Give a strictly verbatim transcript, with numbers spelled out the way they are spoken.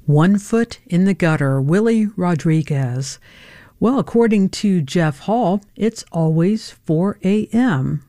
One Foot in the Gutter, Willie Rodriguez. Well, according to Jeff Hall, it's always four a.m.